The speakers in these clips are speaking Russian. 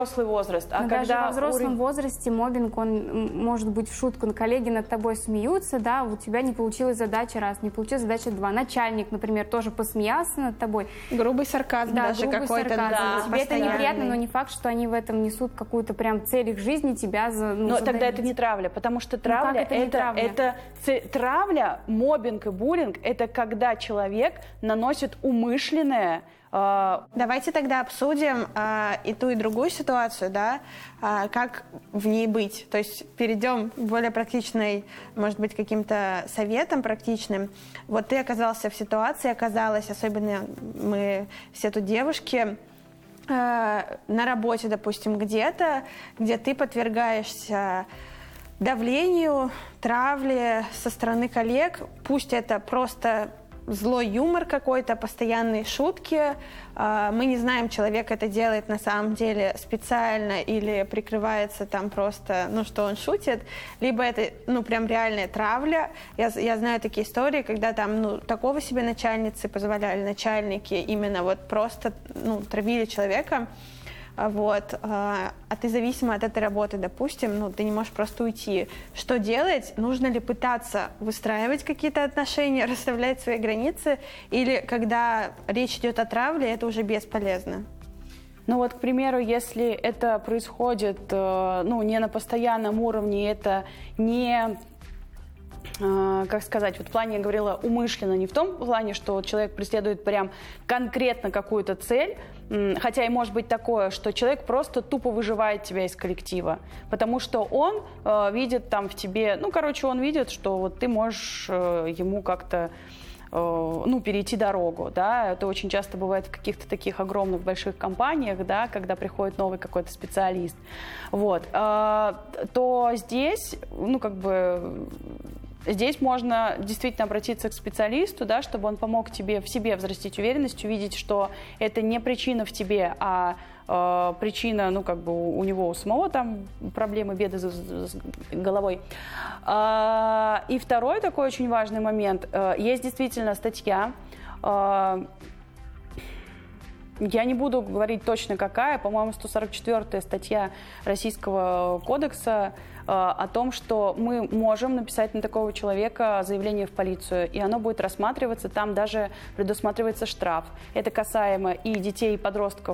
взрослый возраст. А Но когда даже во взрослом возрасте моббинг, он может быть в шутку. Коллеги над тобой смеются, да, у тебя не получилась задача раз, не получилась задача два. Начальник, например, тоже посмеялся над тобой. Грубый сарказм да, даже какой-то. Да, тебе это неприятно, но не факт, что они в этом несут какую-то прям цель их жизни тебя Но тогда это не травля, потому что травля травля, моббинг и буллинг — это когда человек наносит умышленное. Давайте тогда обсудим и ту, и другую ситуацию, да, как в ней быть. То есть перейдем к более практичной, может быть, каким-то советам практичным. Вот ты оказался в ситуации, особенно мы все тут девушки, на работе, допустим, где-то, где ты подвергаешься давлению, травле со стороны коллег, пусть это просто злой юмор какой-то, постоянные шутки. Мы не знаем, человек это делает на самом деле специально или прикрывается там просто, что он шутит, либо это, прям реальная травля. Я знаю такие истории, когда там, такого себе начальницы позволяли, начальники именно вот просто, травили человека. Вот. А ты зависима от этой работы, допустим, ты не можешь просто уйти. Что делать? Нужно ли пытаться выстраивать какие-то отношения, расставлять свои границы, или когда речь идет о травле, это уже бесполезно? К примеру, если это происходит, не на постоянном уровне, это не... как сказать, в плане, я говорила, умышленно, не в том плане, что человек преследует прям конкретно какую-то цель, хотя и может быть такое, что человек просто тупо выживает тебя из коллектива, потому что он видит там в тебе, он видит, что вот ты можешь ему как-то перейти дорогу, да, это очень часто бывает в каких-то таких огромных больших компаниях, да, когда приходит новый какой-то специалист, вот, то здесь, здесь можно действительно обратиться к специалисту, да, чтобы он помог тебе в себе взрастить уверенность, увидеть, что это не причина в тебе, а причина, у него у самого там проблемы, беды с головой. И второй такой очень важный момент. Есть действительно статья, я не буду говорить точно какая, по-моему, 144-я статья Российского кодекса о том, что мы можем написать на такого человека заявление в полицию, и оно будет рассматриваться, там даже предусматривается штраф. Это касаемо и детей, и подростков,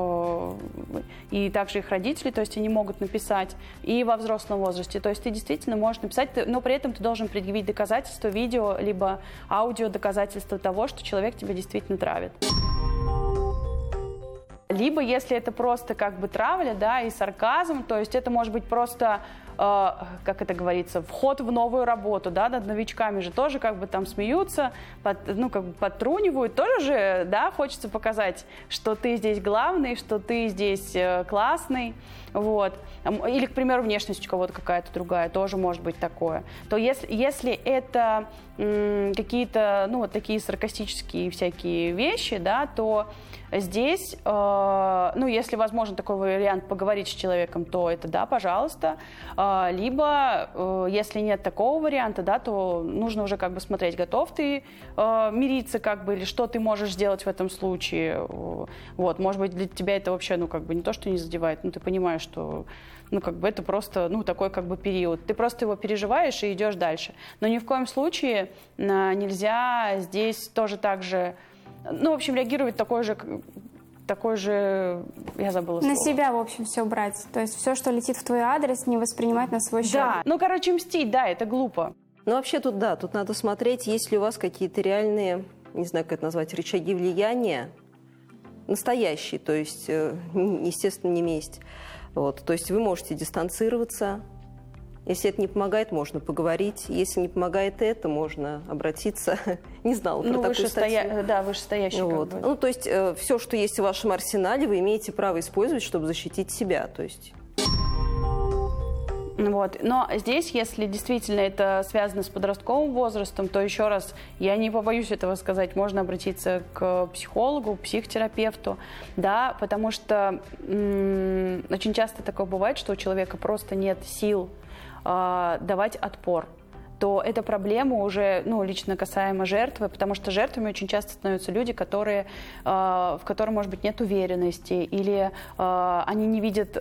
и также их родителей, то есть они могут написать, и во взрослом возрасте. То есть ты действительно можешь написать, но при этом ты должен предъявить доказательства, видео, либо аудио доказательства того, что человек тебя действительно травит. Либо, если это просто травля, да, и сарказм, то есть это может быть просто, как это говорится, вход в новую работу, да, над новичками же тоже там смеются, подтрунивают, тоже же, да, хочется показать, что ты здесь главный, что ты здесь классный, вот. Или, к примеру, внешность у кого-то какая-то другая, тоже может быть такое. То если это какие-то, такие саркастические всякие вещи, да, то здесь, если возможен такой вариант поговорить с человеком, то это да, пожалуйста. Либо, если нет такого варианта, да, то нужно уже смотреть, готов ты мириться, или что ты можешь сделать в этом случае. Вот, может быть, для тебя это вообще, не то, что не задевает, но ты понимаешь, что это просто, такой период. Ты просто его переживаешь и идешь дальше. Но ни в коем случае нельзя здесь тоже так же, реагировать такой же, я забыла слово. На себя, в общем, все брать. То есть все, что летит в твой адрес, не воспринимать на свой счет. Да, мстить, да, это глупо. Вообще тут надо смотреть, есть ли у вас какие-то реальные, не знаю, как это назвать, рычаги влияния, настоящие, то есть, естественно, не месть. Вот, то есть вы можете дистанцироваться. Если это не помогает, можно поговорить. Если не помогает это, можно обратиться. Не знала про такую статью. Да, вышестоящий. Вот. То есть все, что есть в вашем арсенале, вы имеете право использовать, чтобы защитить себя. То есть... Вот. Но здесь, если действительно это связано с подростковым возрастом, то еще раз, я не побоюсь этого сказать, можно обратиться к психологу, психотерапевту, да, потому что очень часто такое бывает, что у человека просто нет сил давать отпор, то эта проблема уже, лично касаемо жертвы, потому что жертвами очень часто становятся люди, в которых, может быть, нет уверенности, или они не видят